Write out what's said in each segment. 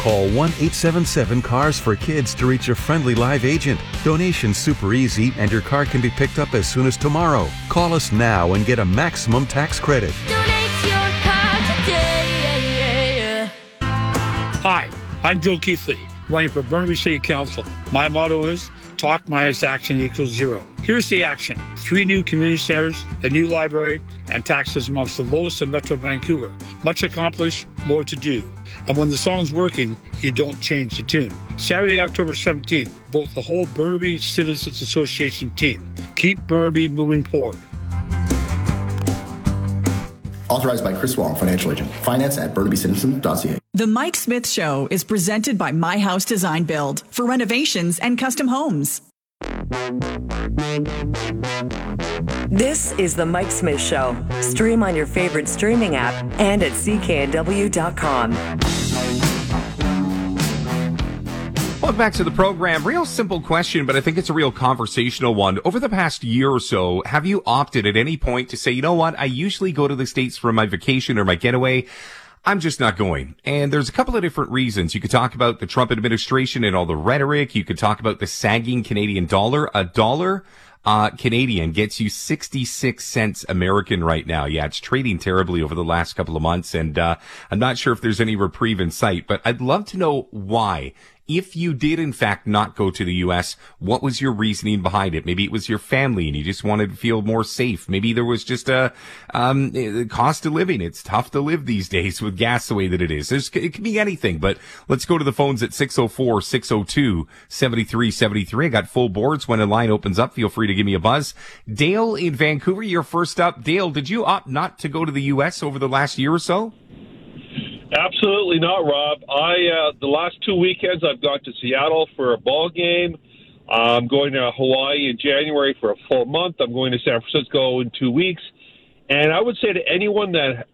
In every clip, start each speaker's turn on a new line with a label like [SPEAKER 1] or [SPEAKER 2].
[SPEAKER 1] Call 1-877-CARS-FOR-KIDS to reach a friendly live agent. Donation's super easy and your car can be picked up as soon as tomorrow. Call us now and get a maximum tax credit.
[SPEAKER 2] Donate your car today.
[SPEAKER 3] Hi, I'm Joe Keithley, running for Burnaby City Council. My motto is talk minus action equals zero. Here's the action. 3 new community centers, a new library, and taxes amongst the lowest in Metro Vancouver. Much accomplished, more to do. And when the song's working, you don't change the tune. Saturday, October 17th, vote the whole Burnaby Citizens Association team. Keep Burnaby moving forward.
[SPEAKER 4] Authorized by Chris Wong, financial agent. Finance at BurnabyCitizens.ca.
[SPEAKER 5] The Mike Smith Show is presented by My House Design Build for renovations and custom homes.
[SPEAKER 6] This is The Mike Smith Show. Stream on your favorite streaming app and at cknw.com.
[SPEAKER 7] Welcome back to the program. Real simple question, but I think it's a real conversational one. Over the past year or so, have you opted at any point to say, you know what, I usually go to the States for my vacation or my getaway. I'm just not going. And there's a couple of different reasons. You could talk about the Trump administration and all the rhetoric. You could talk about the sagging Canadian dollar. A dollar Canadian gets you 66 cents American right now. Yeah, it's trading terribly over the last couple of months, and I'm not sure if there's any reprieve in sight, but I'd love to know why. If you did, in fact, not go to the U.S., what was your reasoning behind it? Maybe it was your family and you just wanted to feel more safe. Maybe there was just a cost of living. It's tough to live these days with gas the way that it is. It could be anything, but let's go to the phones at 604-602-7373. I got full boards. When a line opens up, feel free to give me a buzz. Dale in Vancouver, you're first up. Dale, did you opt not to go to the U.S. over the last year or so?
[SPEAKER 8] Absolutely not, Rob. The last 2 weekends I've gone to Seattle for a ball game. I'm going to Hawaii in January for a full month. I'm going to San Francisco in 2 weeks. And I would say to anyone that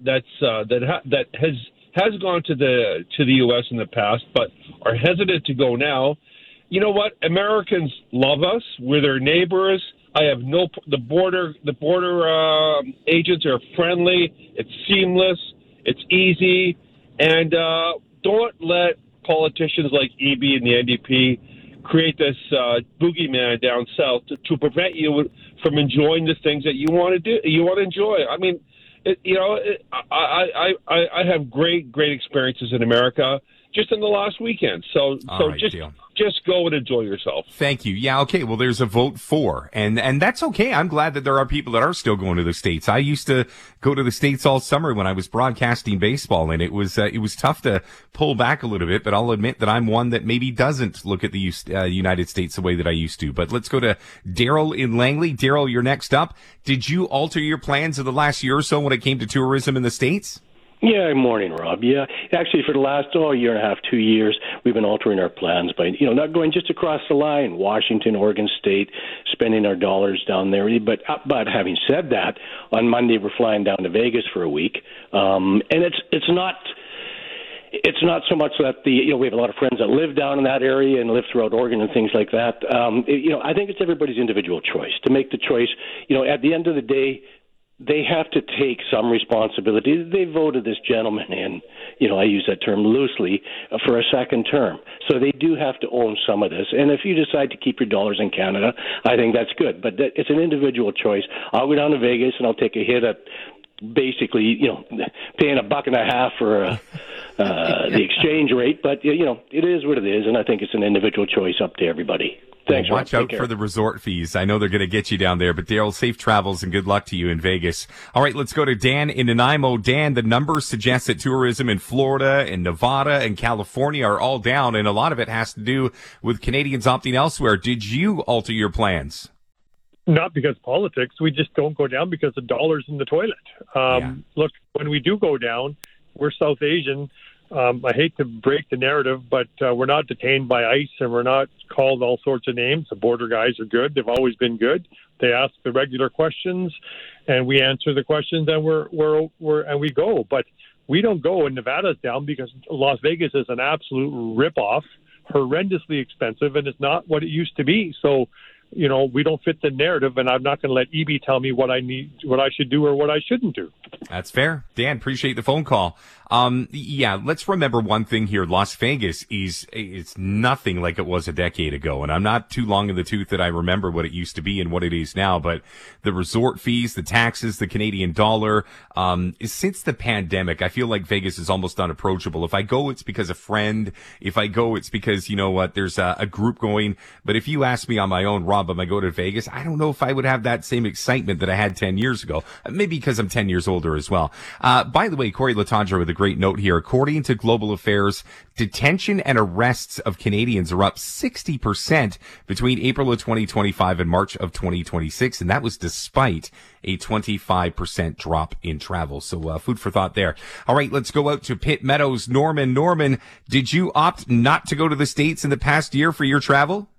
[SPEAKER 8] has gone to the U.S. in the past but are hesitant to go now, you know what? Americans love us. We're their neighbors. The border agents are friendly. It's seamless. It's easy. And don't let politicians like Eby and the NDP create this boogeyman down south to prevent you from enjoying the things that you want to do. You want to enjoy. I mean, I have great experiences in America just in the last weekend. So just go and enjoy yourself.
[SPEAKER 7] Thank you. Yeah, okay. Well, there's a vote for, and that's okay. I'm glad that there are people that are still going to the States. I used to go to the States all summer when I was broadcasting baseball, and it was tough to pull back a little bit, but I'll admit that I'm one that maybe doesn't look at the United States the way that I used to. But let's go to Daryl in Langley. Daryl, you're next up. Did you alter your plans of the last year or so when it came to tourism in the States?
[SPEAKER 9] Yeah, morning, Rob. Yeah, actually, for the last year and a half, 2 years, we've been altering our plans by not going just across the line, Washington, Oregon State, spending our dollars down there. But having said that, on Monday we're flying down to Vegas for a week, and it's not so much that we have a lot of friends that live down in that area and live throughout Oregon and things like that. I think it's everybody's individual choice to make the choice. At the end of the day, they have to take some responsibility. They voted this gentleman in, I use that term loosely, for a second term. So they do have to own some of this. And if you decide to keep your dollars in Canada, I think that's good. But it's an individual choice. I'll go down to Vegas and I'll take a hit at basically, paying $1.50 for the exchange rate. But, it is what it is. And I think it's an individual choice up to everybody. Thanks,
[SPEAKER 7] watch out for the resort fees. I know they're going to get you down there, but Daryl, safe travels and good luck to you in Vegas. All right, let's go to Dan in Nanaimo. Dan, the numbers suggest that tourism in Florida and Nevada and California are all down, and a lot of it has to do with Canadians opting elsewhere. Did you alter your plans?
[SPEAKER 10] Not because of politics. We just don't go down because the dollar's in the toilet. Look, when we do go down, we're South Asian. I hate to break the narrative, but we're not detained by ICE and we're not called all sorts of names. The border guys are good. They've always been good. They ask the regular questions and we answer the questions and we go. But we don't go, and Nevada's down because Las Vegas is an absolute ripoff, horrendously expensive, and it's not what it used to be. So we don't fit the narrative, and I'm not going to let EB tell me what I should do or what I shouldn't do.
[SPEAKER 7] That's fair. Dan, appreciate the phone call. Let's remember one thing here. Las Vegas it's nothing like it was a decade ago. And I'm not too long in the tooth that I remember what it used to be and what it is now. But the resort fees, the taxes, the Canadian dollar, since the pandemic, I feel like Vegas is almost unapproachable. If I go, it's because a friend. If I go, it's because, there's a group going. But if you ask me on my own, Rob, am I go to Vegas? I don't know if I would have that same excitement that I had 10 years ago. Maybe because I'm 10 years older as well. By the way, Corey Latondra with a great note here. According to Global Affairs, detention and arrests of Canadians are up 60% between April of 2025 and March of 2026. And that was despite a 25% drop in travel. So food for thought there. All right, let's go out to Pitt Meadows. Norman, did you opt not to go to the States in the past year for your travel?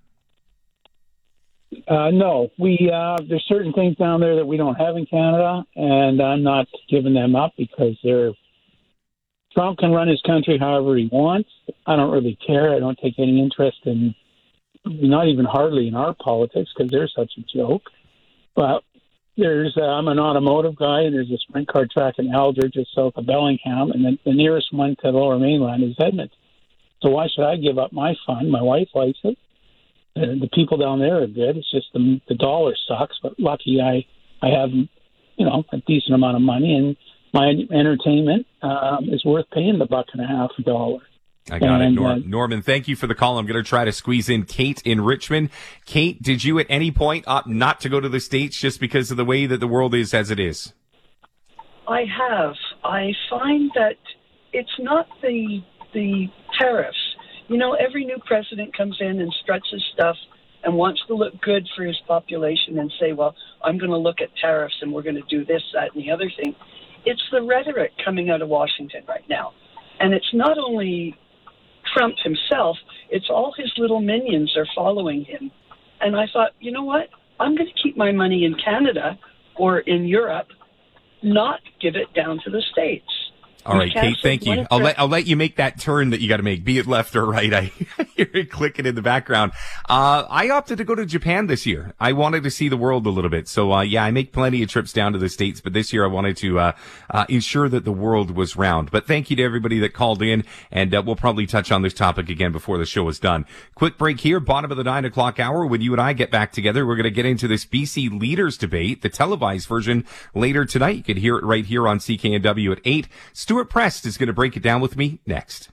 [SPEAKER 11] No, there's certain things down there that we don't have in Canada, and I'm not giving them up because Trump can run his country however he wants. I don't really care. I don't take any interest in, not even hardly in our politics because they're such a joke. But I'm an automotive guy, and there's a sprint car track in Alder just south of Bellingham, and then the nearest one to the Lower Mainland is Edmonton. So why should I give up my fun? My wife likes it. The people down there are good. It's just the dollar sucks, but lucky I have, a decent amount of money, and my entertainment is worth paying the $1.50.
[SPEAKER 7] I got it. Norman, thank you for the call. I'm going to try to squeeze in Kate in Richmond. Kate, did you at any point opt not to go to the States just because of the way that the world is as it is?
[SPEAKER 12] I have. I find that it's not the tariffs. Every new president comes in and struts his stuff and wants to look good for his population and say, well, I'm going to look at tariffs and we're going to do this, that, and the other thing. It's the rhetoric coming out of Washington right now. And it's not only Trump himself, it's all his little minions are following him. And I thought, you know what? I'm going to keep my money in Canada or in Europe, not give it down to the States.
[SPEAKER 7] All right, Kate, thank you. I'll let you make that turn that you got to make, be it left or right. I hear it clicking in the background. I opted to go to Japan this year. I wanted to see the world a little bit. So, I make plenty of trips down to the States, but this year I wanted to ensure that the world was round. But thank you to everybody that called in, and we'll probably touch on this topic again before the show is done. Quick break here, bottom of the 9 o'clock hour. When you and I get back together, we're going to get into this BC Leaders debate, the televised version later tonight. You can hear it right here on CKNW at 8. Stuart Prest is going to break it down with me next.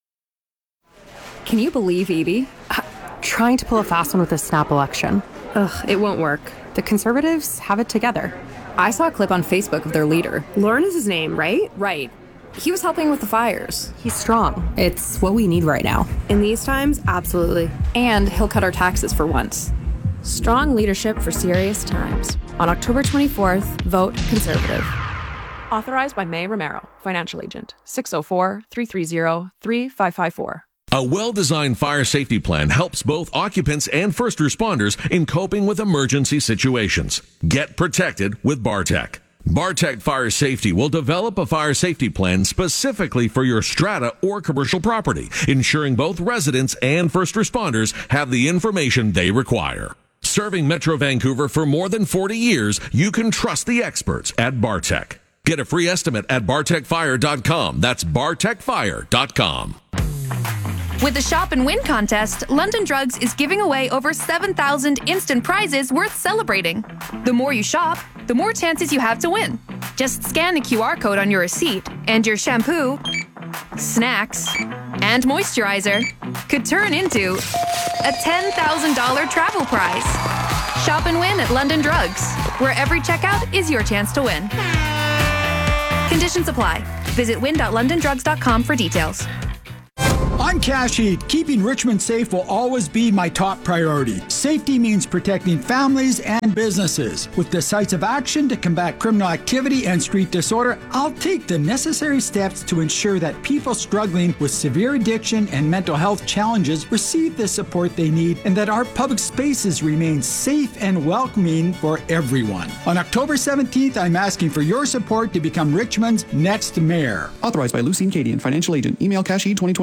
[SPEAKER 13] Can you believe Edie? Trying to pull a fast one with this snap election. Ugh, it won't work. The Conservatives have it together. I saw a clip on Facebook of their leader. Lauren is his name, right? Right. He was helping with the fires. He's strong. It's what we need right now. In these times, absolutely. And he'll cut our taxes for once. Strong leadership for serious times. On October 24th, vote Conservative. Authorized by May Romero, financial agent. 604-330-3554.
[SPEAKER 14] A well-designed fire safety plan helps both occupants and first responders in coping with emergency situations. Get protected with Bartec. Bartec Fire Safety will develop a fire safety plan specifically for your strata or commercial property, ensuring both residents and first responders have the information they require. Serving Metro Vancouver for more than 40 years, you can trust the experts at Bartec. Get a free estimate at bartecfire.com. That's bartecfire.com.
[SPEAKER 15] With the Shop and Win contest, London Drugs is giving away over 7,000 instant prizes worth celebrating. The more you shop, the more chances you have to win. Just scan the QR code on your receipt, and your shampoo, snacks, and moisturizer could turn into a $10,000 travel prize. Shop and win at London Drugs, where every checkout is your chance to win. Conditions apply. Visit win.londondrugs.com for details.
[SPEAKER 16] I'm Cash Heat. Keeping Richmond safe will always be my top priority. Safety means protecting families and businesses. With decisive action to combat criminal activity and street disorder, I'll take the necessary steps to ensure that people struggling with severe addiction and mental health challenges receive the support they need and that our public spaces remain safe and welcoming for everyone. On October 17th, I'm asking for your support to become Richmond's next mayor.
[SPEAKER 17] Authorized by Lucine Cadian, financial agent. Email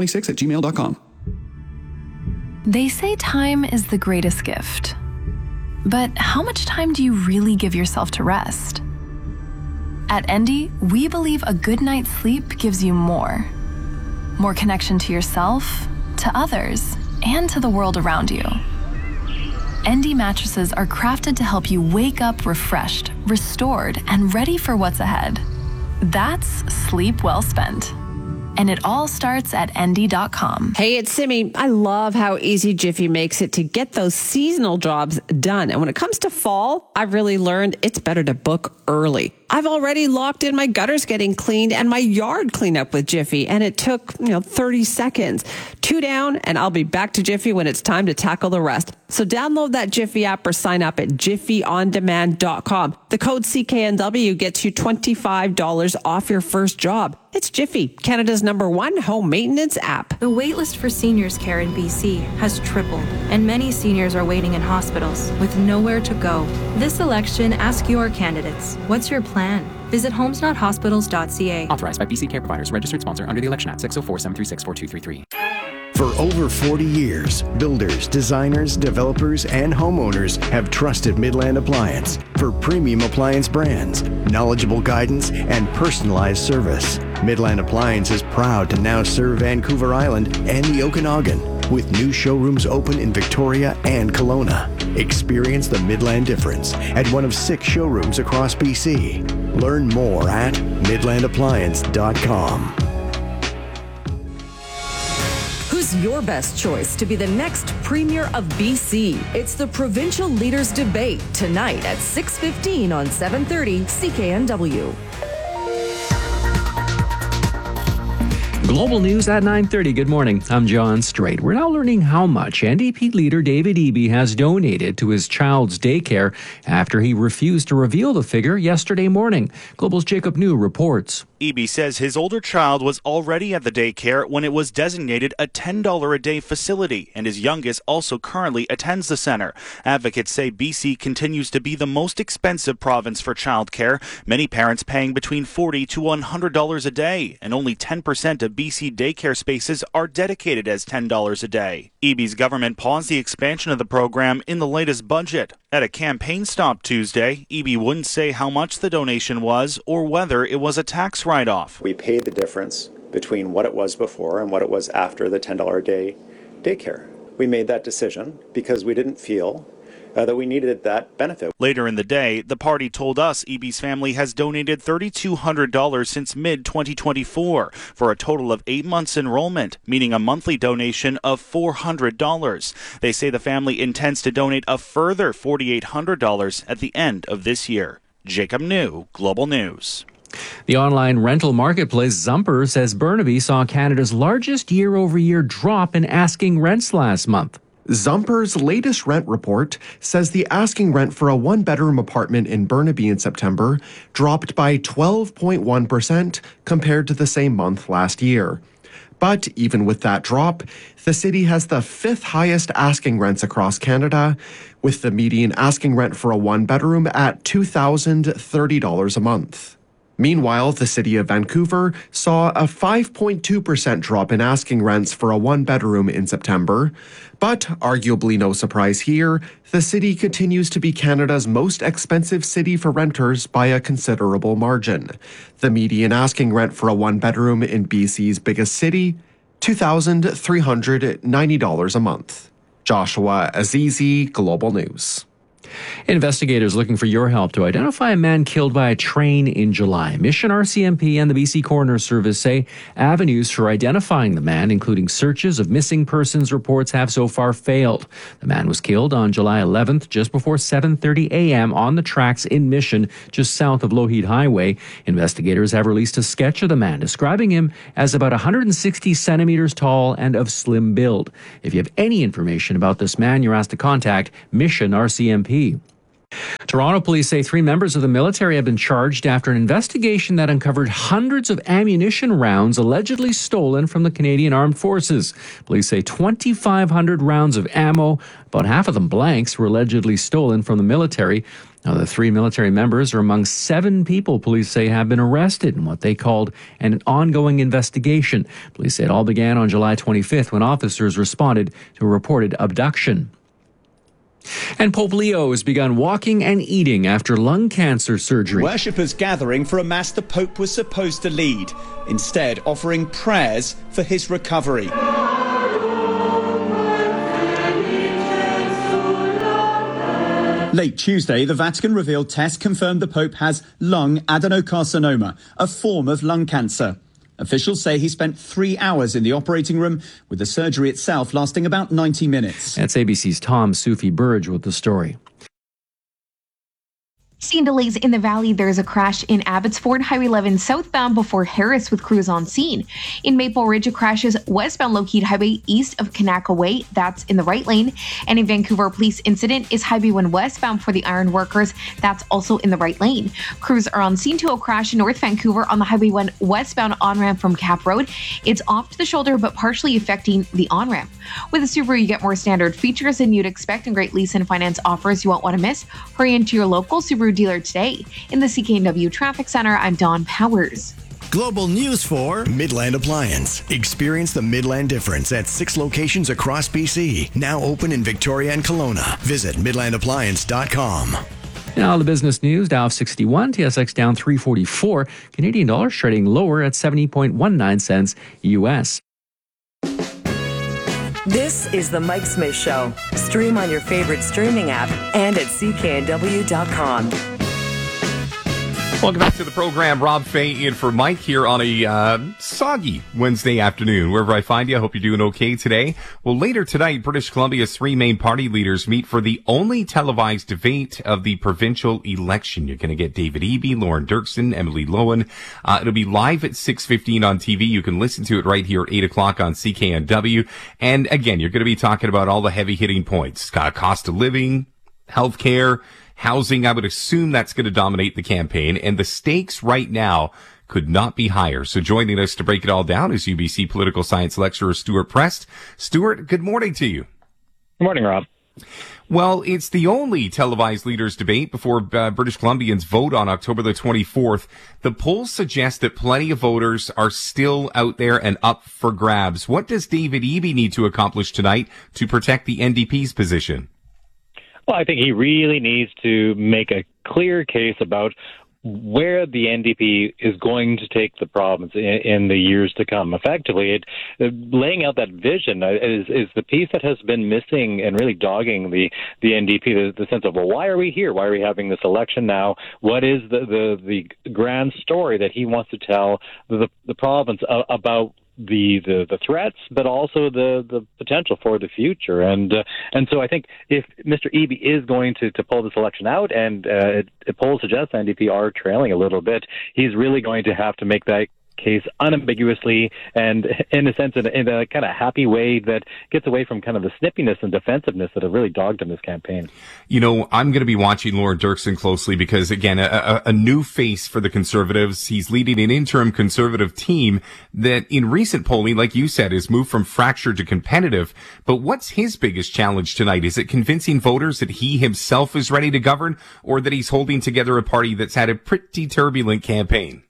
[SPEAKER 17] cashheat2026@gmail.com.
[SPEAKER 18] They say time is the greatest gift. But how much time do you really give yourself to rest? At Endy, we believe a good night's sleep gives you more. More connection to yourself, to others, and to the world around you. Endy mattresses are crafted to help you wake up refreshed, restored, and ready for what's ahead. That's sleep well spent. And it all starts at Endy.com.
[SPEAKER 19] Hey, it's Simi. I love how easy Jiffy makes it to get those seasonal jobs done. And when it comes to fall, I've really learned it's better to book early. I've already locked in my gutters getting cleaned and my yard cleanup with Jiffy, and it took, 30 seconds. 2 down, and I'll be back to Jiffy when it's time to tackle the rest. So download that Jiffy app or sign up at jiffyondemand.com. The code CKNW gets you $25 off your first job. It's Jiffy, Canada's #1 home maintenance app.
[SPEAKER 20] The waitlist for seniors care in BC has tripled, and many seniors are waiting in hospitals with nowhere to go. This election, ask your candidates, what's your plan? Visit homesnothospitals.ca.
[SPEAKER 17] Authorized by BC Care Providers, registered sponsor under the Election Act, 604-736-4233.
[SPEAKER 21] For over 40 years, builders, designers, developers, and homeowners have trusted Midland Appliance for premium appliance brands, knowledgeable guidance, and personalized service. Midland Appliance is proud to now serve Vancouver Island and the Okanagan, with new showrooms open in Victoria and Kelowna. Experience the Midland difference at one of 6 showrooms across BC. Learn more at midlandappliance.com.
[SPEAKER 6] Who's your best choice to be the next Premier of BC? It's the Provincial Leaders Debate tonight at 6:15 on 730 CKNW.
[SPEAKER 22] Global News at 9:30. Good morning. I'm John Strait. We're now learning how much NDP leader David Eby has donated to his child's daycare after he refused to reveal the figure yesterday morning. Global's Jacob New reports.
[SPEAKER 23] Eby says his older child was already at the daycare when it was designated a $10 a day facility, and his youngest also currently attends the center. Advocates say BC continues to be the most expensive province for childcare, many parents paying between $40 to $100 a day, and only 10% of BC daycare spaces are dedicated as $10 a day. Eby's government paused the expansion of the program in the latest budget. At a campaign stop Tuesday, Eby wouldn't say how much the donation was or whether it was a tax write-off.
[SPEAKER 24] We paid the difference between what it was before and what it was after the $10 a day daycare. We made that decision because we didn't feel that we needed that benefit.
[SPEAKER 23] Later in the day, the party told us Eby's family has donated $3,200 since mid-2024 for a total of 8 months enrollment, meaning a monthly donation of $400. They say the family intends to donate a further $4,800 at the end of this year. Jacob New, Global News.
[SPEAKER 22] The online rental marketplace Zumper says Burnaby saw Canada's largest year-over-year drop in asking rents last month.
[SPEAKER 25] Zumper's latest rent report says the asking rent for a one-bedroom apartment in Burnaby in September dropped by 12.1% compared to the same month last year. But even with that drop, the city has the 5th highest asking rents across Canada, with the median asking rent for a one-bedroom at $2,030 a month. Meanwhile, the city of Vancouver saw a 5.2% drop in asking rents for a one-bedroom in September. But arguably no surprise here, the city continues to be Canada's most expensive city for renters by a considerable margin. The median asking rent for a one-bedroom in BC's biggest city, $2,390 a month. Joshua Azizi, Global News.
[SPEAKER 22] Investigators looking for your help to identify a man killed by a train in July. Mission RCMP and the BC Coroner Service say avenues for identifying the man, including searches of missing persons reports, have so far failed. The man was killed on July 11th, just before 7:30 a.m. on the tracks in Mission, just south of Lougheed Highway. Investigators have released a sketch of the man, describing him as about 160 centimeters tall and of slim build. If you have any information about this man, you're asked to contact Mission RCMP. Toronto police say 3 members of the military have been charged after an investigation that uncovered hundreds of ammunition rounds allegedly stolen from the Canadian Armed Forces. Police say 2,500 rounds of ammo, about half of them blanks, were allegedly stolen from the military. Now, the 3 military members are among 7 people police say have been arrested in what they called an ongoing investigation. Police say it all began on July 25th when officers responded to a reported abduction. And Pope Leo has begun walking and eating after lung cancer surgery.
[SPEAKER 1] Worshippers gathering for a mass the Pope was supposed to lead, instead offering prayers for his recovery. Late Tuesday, the Vatican revealed tests confirmed the Pope has lung adenocarcinoma, a form of lung cancer. Officials say he spent 3 hours in the operating room, with the surgery itself lasting about 90 minutes.
[SPEAKER 22] That's ABC's Tom Sufi Burge with the story.
[SPEAKER 2] Seeing delays in the valley, there's a crash in Abbotsford Highway 11 southbound before Harris with crews on scene. In Maple Ridge, a crash is westbound Lockheed Highway east of Kanaka Way. That's in the right lane. And in Vancouver, a police incident is Highway 1 westbound for the iron workers. That's also in the right lane. Crews are on scene to a crash in North Vancouver on the Highway 1 westbound on-ramp from Cap Road. It's off to the shoulder, but partially affecting the on-ramp. With a Subaru, you get more standard features than you'd expect and great lease and finance offers you won't want to miss. Hurry into your local Subaru dealer today. In the CKNW Traffic Center, I'm Dawn Powers.
[SPEAKER 21] Global news for Midland Appliance. Experience the Midland difference at 6 locations across BC. Now open in Victoria and Kelowna. Visit midlandappliance.com.
[SPEAKER 22] Now the business news, Dow 61, TSX down 344, Canadian dollar trading lower at 70.19 cents US.
[SPEAKER 6] This is the Mike Smith Show. Stream on your favorite streaming app and at cknw.com.
[SPEAKER 7] Welcome back to the program. Rob Fay in for Mike here on a soggy Wednesday afternoon. Wherever I find you, I hope you're doing okay today. Well, later tonight, British Columbia's 3 main party leaders meet for the only televised debate of the provincial election. You're going to get David Eby, Lauren Dirksen, Emily Lowen. It'll be live at 6:15 on TV. You can listen to it right here at 8 o'clock on CKNW. And again, you're going to be talking about all the heavy-hitting points. Cost of living, healthcare, housing. I would assume that's going to dominate the campaign, and the stakes right now could not be higher. So joining us to break it all down is UBC political science lecturer Stuart Prest. Stuart, good morning to you.
[SPEAKER 3] Good morning, Rob.
[SPEAKER 7] Well, it's the only televised leaders debate before British Columbians vote on October the 24th. The polls suggest that plenty of voters are still out there and up for grabs. What does David Eby need to accomplish tonight to protect the NDP's position?
[SPEAKER 3] Well, I think he really needs to make a clear case about where the NDP is going to take the province in the years to come. Effectively, laying out that vision is the piece that has been missing and really dogging the NDP, the sense of, well, why are we here? Why are we having this election now? What is the grand story that he wants to tell the province about the threats, but also the potential for the future, and so I think if Mr. Eby is going to pull this election out, and polls suggest the NDP are trailing a little bit, he's really going to have to make that case unambiguously and in a sense in a kind of happy way that gets away from kind of the snippiness and defensiveness that have really dogged him this campaign.
[SPEAKER 7] You know, I'm going to be watching Lauren Dirksen closely because, again, a new face for the Conservatives. He's leading an interim Conservative team that in recent polling, like you said, has moved from fractured to competitive. But what's his biggest challenge tonight? Is it convincing voters that he himself is ready to govern, or that he's holding together a party that's had a pretty turbulent campaign?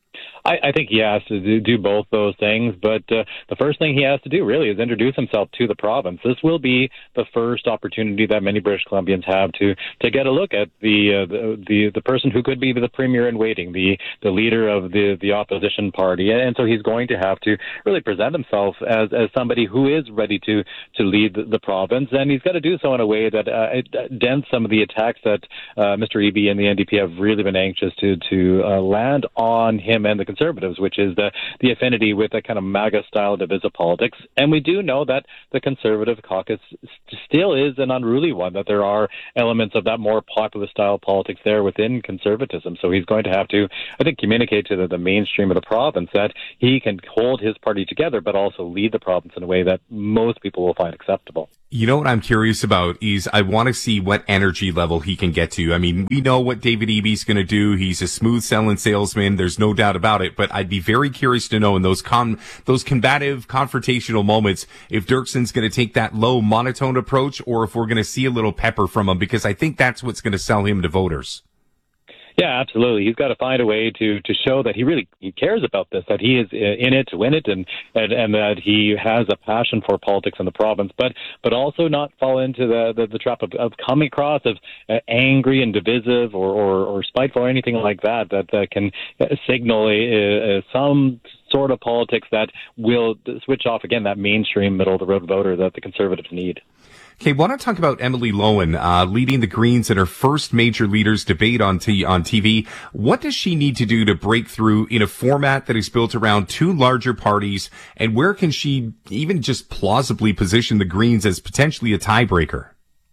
[SPEAKER 3] I think he has to do both those things, but the first thing he has to do really is introduce himself to the province. This will be the first opportunity that many British Columbians have to get a look at the person who could be the premier in waiting, the leader of the opposition party, and so he's going to have to really present himself as somebody who is ready to lead the province, and he's got to do so in a way that it dents some of the attacks that Mr. Eby and the NDP have really been anxious to land on him and the Conservatives, which is the affinity with a kind of MAGA-style divisive politics. And we do know that the Conservative caucus still is an unruly one, that there are elements of that more populist-style politics there within conservatism. So he's going to have to, I think, communicate to the mainstream of the province that he can hold his party together, but also lead the province in a way that most people will find acceptable.
[SPEAKER 7] You know what I'm curious about is I want to see what energy level he can get to. I mean, we know what David Eby's going to do. He's a smooth selling salesman. There's no doubt about it. But I'd be very curious to know in those combative, confrontational moments if Dirksen's going to take that low monotone approach or if we're going to see a little pepper from him, because I think that's what's going to sell him to voters.
[SPEAKER 3] Yeah, absolutely. He's got to find a way to show that he cares about this, that he is in it to win it, and that he has a passion for politics in the province, but also not fall into the trap of coming across as angry and divisive or spiteful or anything like that can signal some sort of politics that will switch off, again, that mainstream middle-of-the-road voter that the Conservatives need.
[SPEAKER 7] Okay, why don't I talk about Emily Lowen, leading the Greens in her first major leaders debate on TV. What does she need to do to break through in a format that is built around two larger parties, and where can she even just plausibly position the Greens as potentially a tiebreaker?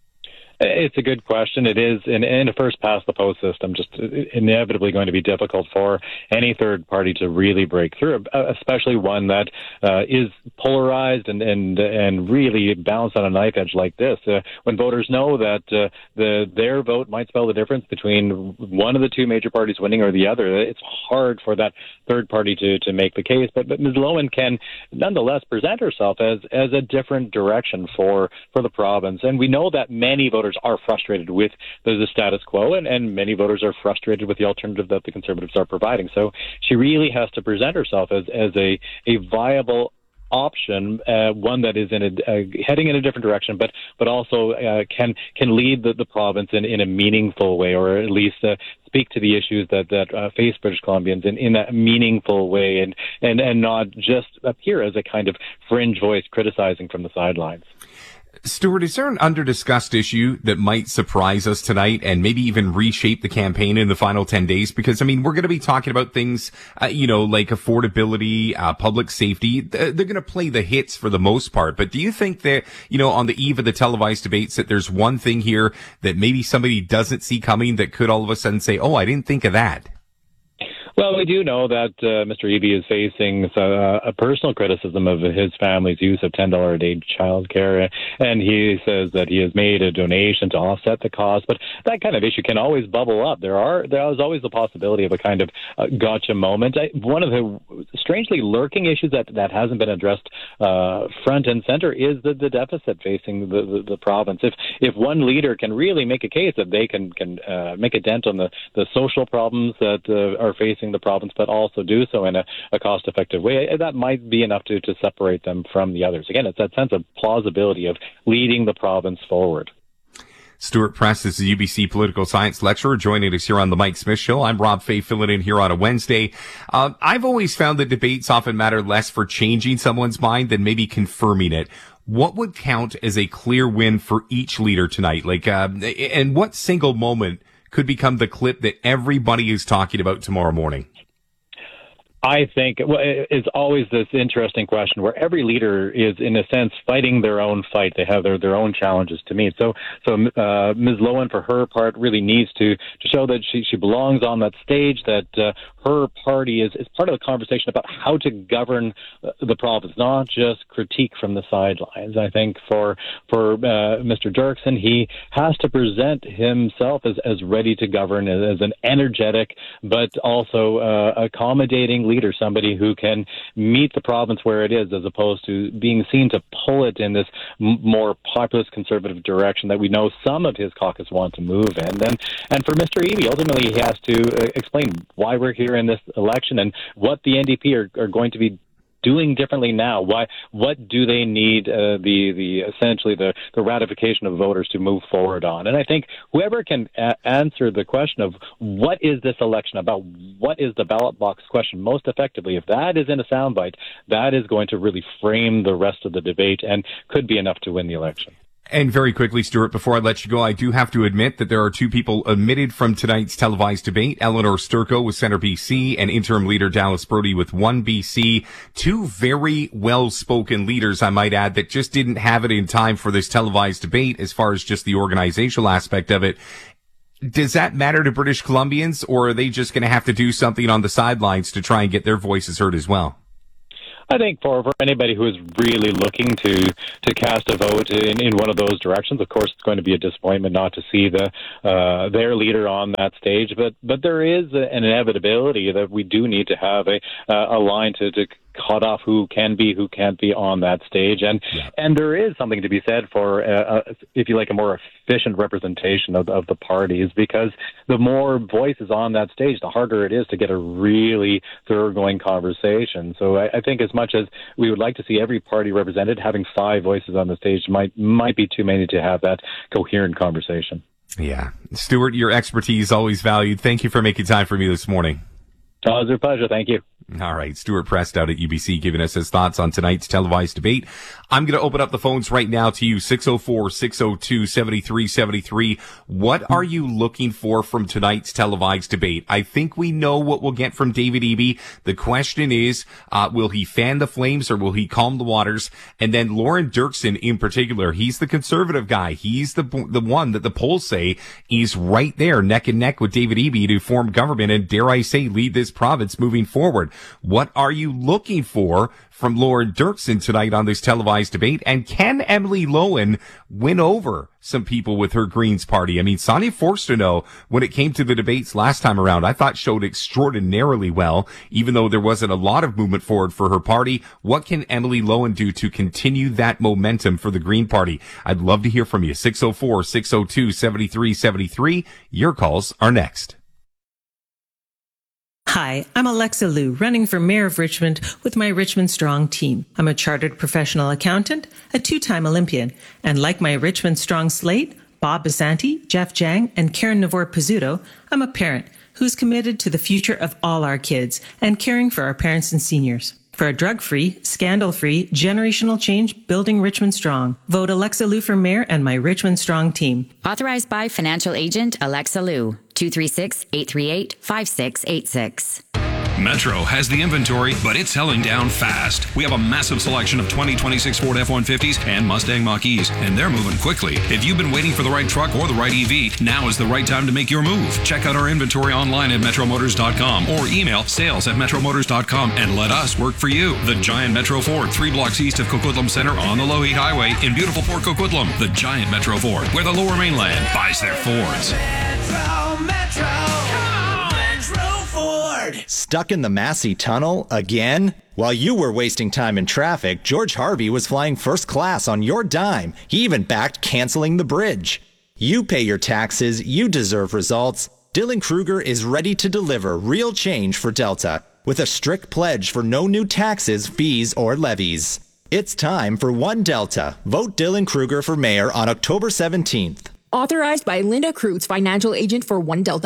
[SPEAKER 3] It's a good question. It is, in a first past the post system, just inevitably going to be difficult for any third party to really break through, especially one that is polarized and really balanced on a knife edge like this. When voters know that their vote might spell the difference between one of the two major parties winning or the other, it's hard for that third party to make the case. But Ms. Lowen can nonetheless present herself as a different direction for the province. And we know that many voters are frustrated with the status quo, and many voters are frustrated with the alternative that the Conservatives are providing. So she really has to present herself as a viable option, one that is heading in a different direction, but also can lead the province in a meaningful way, or at least speak to the issues that face British Columbians in a meaningful way, and not just appear as a kind of fringe voice criticizing from the sidelines.
[SPEAKER 7] Stuart, is there an under-discussed issue that might surprise us tonight and maybe even reshape the campaign in the final 10 days? Because, I mean, we're going to be talking about things, like affordability, public safety. They're going to play the hits for the most part. But do you think that, on the eve of the televised debates, that there's one thing here that maybe somebody doesn't see coming that could all of a sudden say, oh, I didn't think of that?
[SPEAKER 3] Well, we do know that Mr. Eby is facing a personal criticism of his family's use of $10 a day childcare, and he says that he has made a donation to offset the cost. But that kind of issue can always bubble up. There is always the possibility of a kind of gotcha moment. One of the strangely lurking issues that hasn't been addressed front and center is the deficit facing the province. If one leader can really make a case that they can make a dent on the social problems that are facing the province, but also do so in a cost-effective way, that might be enough to separate them from the others. Again, it's that sense of plausibility of leading the province forward.
[SPEAKER 7] Stuart Press is the UBC political science lecturer joining us here on the Mike Smith Show. I'm Rob Fay, filling in here on a Wednesday. I've always found that debates often matter less for changing someone's mind than maybe confirming it. What would count as a clear win for each leader tonight? And what single moment could become the clip that everybody is talking about tomorrow morning?
[SPEAKER 3] I think it's always this interesting question where every leader is, in a sense, fighting their own fight. They have their own challenges to meet. So Ms. Lowen, for her part, really needs to show that she belongs on that stage, that her party is part of the conversation about how to govern the province, not just critique from the sidelines. I think for Mr. Dirksen, he has to present himself as ready to govern, as an energetic but also accommodating leader, somebody who can meet the province where it is, as opposed to being seen to pull it in this more populist conservative direction that we know some of his caucus want to move in. And for Mr. Eby, ultimately he has to explain why we're here in this election and what the NDP are going to be doing differently now. What do they need essentially the ratification of voters to move forward on? And I think whoever can answer the question of what is this election about, what is the ballot box question most effectively, if that is in a soundbite, that is going to really frame the rest of the debate and could be enough to win the election.
[SPEAKER 7] And very quickly, Stuart, before I let you go, I do have to admit that there are two people omitted from tonight's televised debate. Eleanor Sturko with Centre BC and interim leader Dallas Brody with One BC. Two very well-spoken leaders, I might add, that just didn't have it in time for this televised debate as far as just the organizational aspect of it. Does that matter to British Columbians, or are they just going to have to do something on the sidelines to try and get their voices heard as well?
[SPEAKER 3] I think for anybody who is really looking to cast a vote in one of those directions, of course, it's going to be a disappointment not to see their leader on that stage. But there is an inevitability that we do need to have a line to cut off who can be, who can't be on that stage. And there is something to be said for, if you like, a more efficient representation of the parties, because the more voices on that stage, the harder it is to get a really thoroughgoing conversation. So I think as much as we would like to see every party represented, having 5 voices on the stage might be too many to have that coherent conversation.
[SPEAKER 7] Yeah. Stuart, your expertise always valued. Thank you for making time for me this morning.
[SPEAKER 3] Oh, it was a pleasure. Thank you.
[SPEAKER 7] All right. Stuart Prest out at UBC giving us his thoughts on tonight's televised debate. I'm going to open up the phones right now to you. 604-602-7373. What are you looking for from tonight's televised debate? I think we know what we'll get from David Eby. The question is, will he fan the flames or will he calm the waters? And then Lauren Dirksen in particular, he's the conservative guy. He's the one that the polls say is right there neck and neck with David Eby to form government and, dare I say, lead this province moving forward. What are you looking for from Lauren Dirksen tonight on this televised debate? And can Emily Lowen win over some people with her Greens party? I mean, Sonia Forstenow, when it came to the debates last time around, I thought showed extraordinarily well, even though there wasn't a lot of movement forward for her party. What can Emily Lowen do to continue that momentum for the Green Party? I'd love to hear from you. 604-602-7373. Your calls are next.
[SPEAKER 4] Hi, I'm Alexa Liu, running for Mayor of Richmond with my Richmond Strong team. I'm a chartered professional accountant, a 2-time Olympian, and like my Richmond Strong slate, Bob Basanti, Jeff Jang, and Karen Navor-Pizzuto, I'm a parent who's committed to the future of all our kids and caring for our parents and seniors. For a drug-free, scandal-free, generational change, building Richmond Strong. Vote Alexa Liu for Mayor and my Richmond Strong team.
[SPEAKER 5] Authorized by financial agent Alexa Liu. 236-838-5686.
[SPEAKER 8] Metro has the inventory, but it's selling down fast. We have a massive selection of 2026 Ford F-150s and Mustang Mach-E's, and they're moving quickly. If you've been waiting for the right truck or the right EV, now is the right time to make your move. Check out our inventory online at metromotors.com or email sales@metromotors.com and let us work for you. The Giant Metro Ford, 3 blocks east of Coquitlam Center on the Lougheed Highway in beautiful Port Coquitlam. The Giant Metro Ford, where the Lower Mainland buys their Fords.
[SPEAKER 9] Stuck in the Massey Tunnel again? While you were wasting time in traffic, George Harvey was flying first class on your dime. He even backed canceling the bridge. You pay your taxes, you deserve results. Dylan Kruger is ready to deliver real change for Delta with a strict pledge for no new taxes, fees, or levies. It's time for One Delta. Vote Dylan Kruger for mayor on October 17th.
[SPEAKER 10] Authorized by Linda Kreutz, financial agent for One Delta,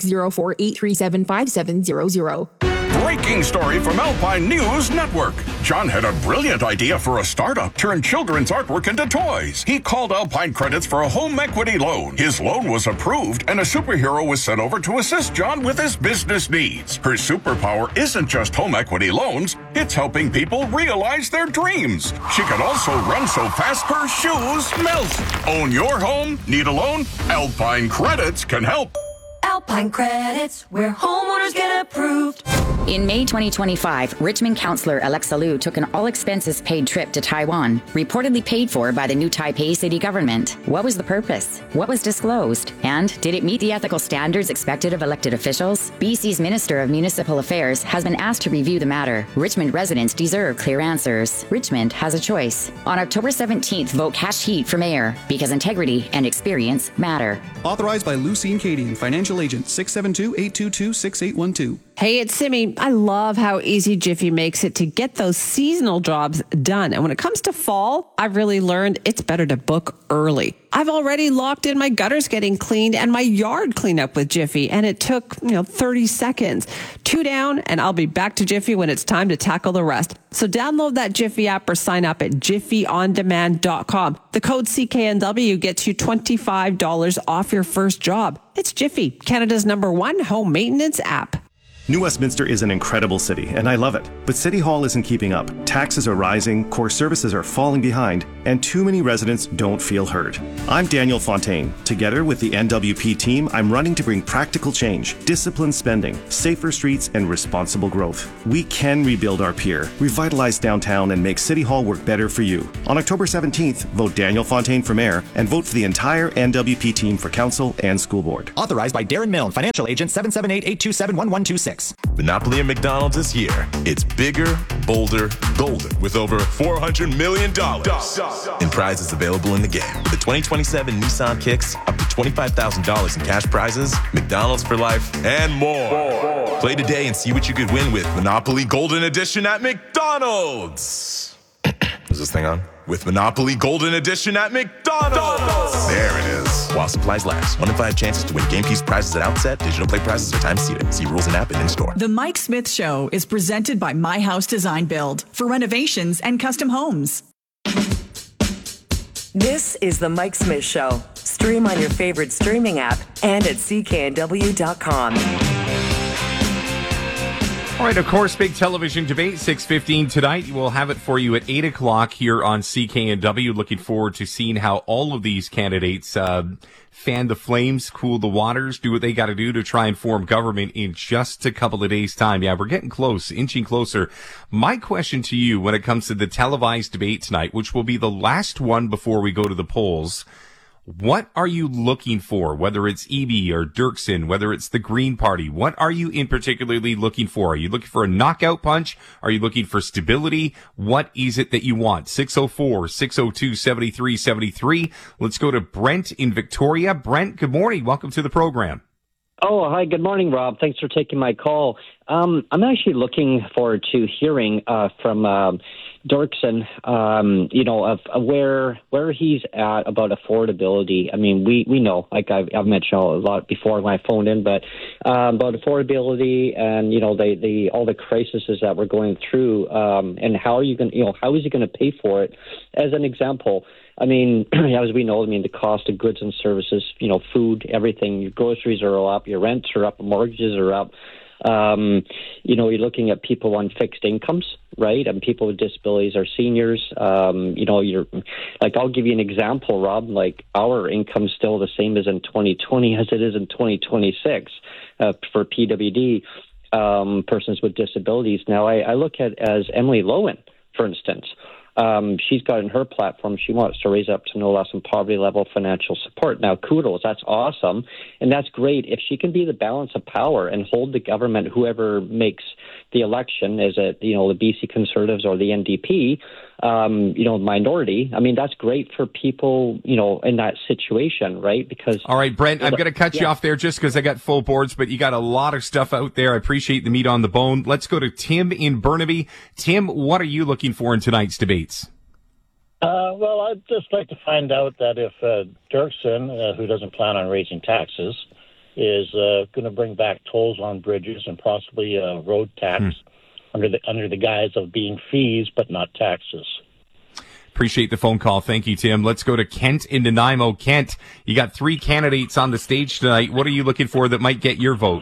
[SPEAKER 10] 604-837-5700.
[SPEAKER 26] Breaking story from Alpine News Network. John had a brilliant idea for a startup, turn children's artwork into toys. He called Alpine Credits for a home equity loan. His loan was approved, and a superhero was sent over to assist John with his business needs. Her superpower isn't just home equity loans, it's helping people realize their dreams. She can also run so fast her shoes melt. Own your home? Need a loan? Alpine Credits can help.
[SPEAKER 5] Alpine Credits, where homeowners get approved. In May 2025, Richmond councillor Alexa Liu took an all-expenses-paid trip to Taiwan, reportedly paid for by the new Taipei city government. What was the purpose? What was disclosed? And did it meet the ethical standards expected of elected officials? BC's Minister of Municipal Affairs has been asked to review the matter. Richmond residents deserve clear answers. Richmond has a choice. On October 17th, vote Cash Heat for mayor, because integrity and experience matter.
[SPEAKER 27] Authorized by Lucine Cadian, financial agent, 672-822-6812.
[SPEAKER 19] Hey, it's Simi. I love how easy Jiffy makes it to get those seasonal jobs done. And when it comes to fall, I've really learned it's better to book early. I've already locked in my gutters getting cleaned and my yard cleanup with Jiffy, and it took, 30 seconds. 2 down, and I'll be back to Jiffy when it's time to tackle the rest. So download that Jiffy app or sign up at jiffyondemand.com. The code CKNW gets you $25 off your first job. It's Jiffy, Canada's #1 home maintenance app.
[SPEAKER 28] New Westminster is an incredible city, and I love it. But City Hall isn't keeping up. Taxes are rising, core services are falling behind, and too many residents don't feel heard. I'm Daniel Fontaine. Together with the NWP team, I'm running to bring practical change, disciplined spending, safer streets, and responsible growth. We can rebuild our pier, revitalize downtown, and make City Hall work better for you. On October 17th, vote Daniel Fontaine for mayor, and vote for the entire NWP team for council and school board.
[SPEAKER 9] Authorized by Darren Milne, financial agent, 778-827-1126. 888-848-96.
[SPEAKER 11] Monopoly at McDonald's is here. It's bigger, bolder, golden, with over $400 million in prizes available in the game. With the 2027 Nissan Kicks, up to $25,000 in cash prizes, McDonald's for life, and more. Play today and see what you could win with Monopoly Golden Edition at McDonald's. Is this thing on? With Monopoly Golden Edition at McDonald's. There it is. While supplies last. 1 in 5 chances to win game piece prizes at outset. Digital play prizes are time seated. See rules and app and in-store.
[SPEAKER 12] The Mike Smith Show is presented by My House Design Build for renovations and custom homes.
[SPEAKER 6] This is the Mike Smith Show. Stream on your favorite streaming app and at cknw.com.
[SPEAKER 7] All right, of course, big television debate, 6:15 tonight. We'll have it for you at 8 o'clock here on CKNW. Looking forward to seeing how all of these candidates fan the flames, cool the waters, do what they got to do to try and form government in just a couple of days' time. Yeah, we're getting close, inching closer. My question to you when it comes to the televised debate tonight, which will be the last one before we go to the polls, what are you looking for? Whether it's Eby or Dirksen, whether it's the Green Party, what are you in particularly looking for? Are you looking for a knockout punch? Are you looking for stability? What is it that you want? 604-602-7373. Let's go to Brent in Victoria. Brent, good morning. Welcome to the program.
[SPEAKER 13] Oh, hi. Good morning, Rob. Thanks for taking my call. I'm actually looking forward to hearing from Dirksen, of where he's at about affordability. I mean, we know, like I've mentioned a lot before when I phoned in, but about affordability and the all the crises that we're going through, and how are you going? How is he going to pay for it? As an example, I mean, as we know, the cost of goods and services, food, everything, your groceries are all up, your rents are up, mortgages are up. You're looking at people on fixed incomes, right? And people with disabilities are seniors. You're like, I'll give you an example, Rob. Like, our income's still the same as in 2020 as it is in 2026 for PWD persons with disabilities. Now, I look at as Emily Lowen, for instance. She's got in her platform, she wants to raise up to no less than poverty level financial support. Now, kudos, that's awesome. And that's great. If she can be the balance of power and hold the government, whoever makes the election, is it, the BC Conservatives or the NDP, minority, I mean, that's great for people, in that situation, right? Because. All
[SPEAKER 7] right, Brent, I'm going to cut you off there just because I got full boards, but you got a lot of stuff out there. I appreciate the meat on the bone. Let's go to Tim in Burnaby. Tim, what are you looking for in tonight's debates?
[SPEAKER 14] Well, I'd just like to find out that if Dirksen, who doesn't plan on raising taxes, is going to bring back tolls on bridges and possibly a road tax under the guise of being fees but not taxes.
[SPEAKER 7] Appreciate the phone call. Thank you, Tim. Let's go to Kent in Nanaimo. Kent, you got 3 candidates on the stage tonight. What are you looking for that might get your vote?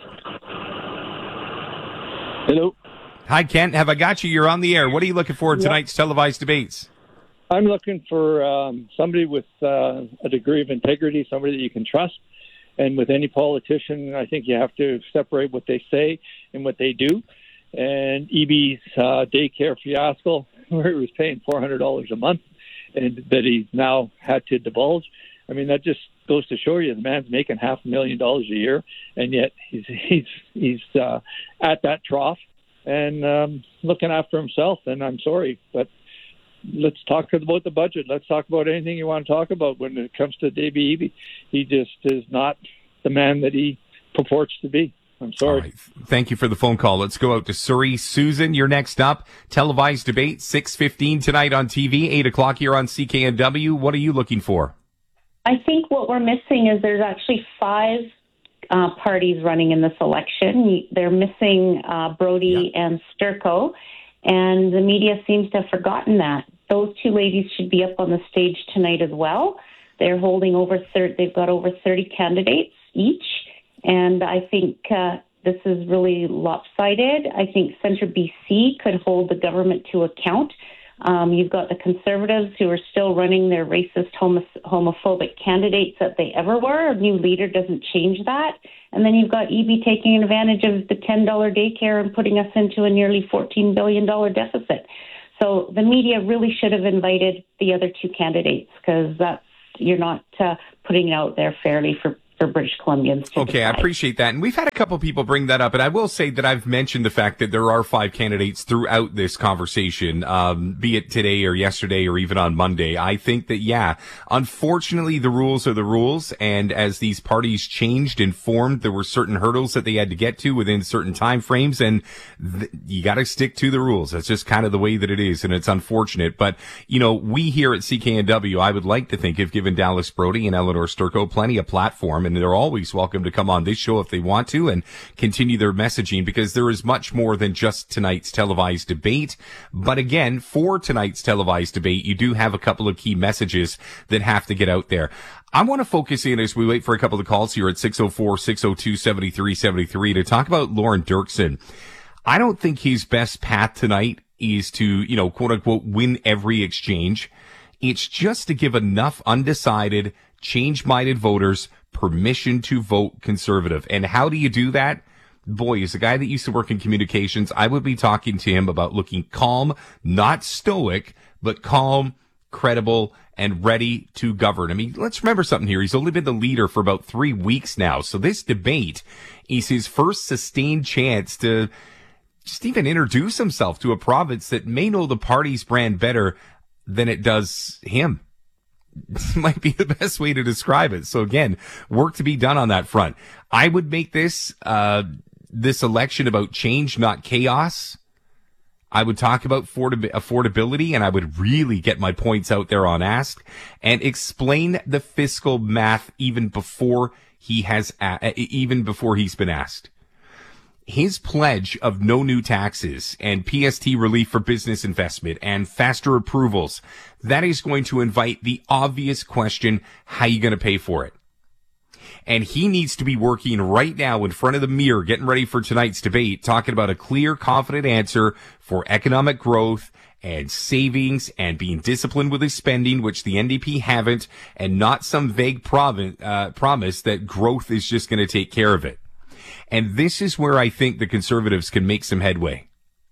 [SPEAKER 15] Hello.
[SPEAKER 7] Hi, Kent. Have I got you? You're on the air. What are you looking for in tonight's televised debates?
[SPEAKER 15] I'm looking for somebody with a degree of integrity, somebody that you can trust. And with any politician, I think you have to separate what they say and what they do. And Eby's daycare fiasco, where he was paying $400 a month and that he now had to divulge. I mean, that just goes to show you the man's making $500,000 a year, and yet he's at that trough and looking after himself. And I'm sorry, but let's talk about the budget. Let's talk about anything you want to talk about when it comes to Davey Eby. He just is not the man that he purports to be. I'm sorry.
[SPEAKER 7] Right. Thank you for the phone call. Let's go out to Surrey. Susan, you're next up. Televised debate, 6:15 tonight on TV, 8 o'clock here on CKNW. What are you looking for?
[SPEAKER 16] I think what we're missing is there's actually 5 parties running in this election. They're missing Brody and Sturko, and the media seems to have forgotten that. Those 2 ladies should be up on the stage tonight as well. They're holding they've got over 30 candidates each, and I think this is really lopsided. I think Centre BC could hold the government to account. You've got the Conservatives who are still running their racist, homophobic candidates that they ever were. A new leader doesn't change that. And then you've got Eby taking advantage of the $10 daycare and putting us into a nearly $14 billion deficit. So the media really should have invited the other 2 candidates, because you're not putting it out there fairly for for British Columbians to
[SPEAKER 7] Okay, I
[SPEAKER 16] decide.
[SPEAKER 7] appreciate that. And we've had a couple people bring that up, and I will say that I've mentioned the fact that there are 5 candidates throughout this conversation, be it today or yesterday or even on Monday. I think that, yeah, unfortunately the rules are the rules, and as these parties changed and formed, there were certain hurdles that they had to get to within certain time frames, and you got to stick to the rules. That's just kind of the way that it is, and it's unfortunate. But, you know, we here at CKNW, I would like to think, have given Dallas Brody and Eleanor Sturko plenty of platform, and they're always welcome to come on this show if they want to and continue their messaging, because there is much more than just tonight's televised debate. But again, for tonight's televised debate, you do have a couple of key messages that have to get out there. I want to focus in as we wait for a couple of calls here at 604-602-7373 to talk about Lauren Dirksen. I don't think his best path tonight is to, you know, quote unquote, win every exchange. It's just to give enough undecided, change-minded voters permission to vote Conservative. And how do you do that? Boy, as a guy that used to work in communications, I would be talking to him about looking calm, not stoic, but calm, credible, and ready to govern. I mean, let's remember something here. He's only been the leader for about 3 weeks now. So this debate is his first sustained chance to just even introduce himself to a province that may know the party's brand better than it does him. This might be the best way to describe it. So again, work to be done on that front. I would make this election about change, not chaos. I would talk about affordability, and I would really get my points out there on Ask and explain the fiscal math even before he's been asked. His pledge of no new taxes and PST relief for business investment and faster approvals, that is going to invite the obvious question, how are you going to pay for it? And he needs to be working right now in front of the mirror, getting ready for tonight's debate, talking about a clear, confident answer for economic growth and savings and being disciplined with his spending, which the NDP haven't, and not some vague promise that growth is just going to take care of it. And this is where I think the Conservatives can make some headway.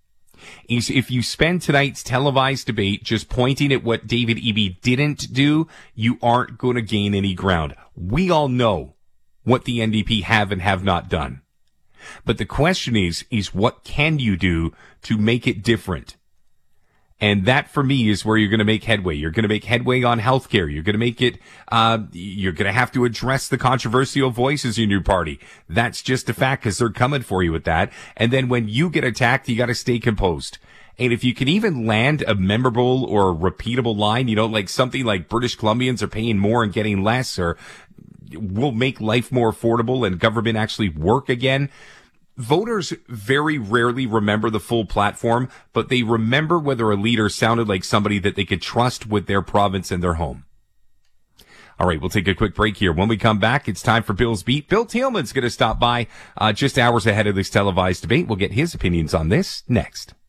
[SPEAKER 7] If you spend tonight's televised debate just pointing at what David Eby didn't do, you aren't going to gain any ground. We all know what the NDP have and have not done. But the question is what can you do to make it different? And that, for me, is where you're going to make headway. You're going to make headway on healthcare. You're going to make it, you're going to have to address the controversial voices in your party. That's just a fact, because they're coming for you with that. And then when you get attacked, you got to stay composed. And if you can even land a memorable or repeatable line, you know, like something like British Columbians are paying more and getting less, or we'll make life more affordable and government actually work again. Voters very rarely remember the full platform, but they remember whether a leader sounded like somebody that they could trust with their province and their home. All right, we'll take a quick break here. When we come back, it's time for Bill's Beat. Bill Thielman's going to stop by just hours ahead of this televised debate. We'll get his opinions on this next.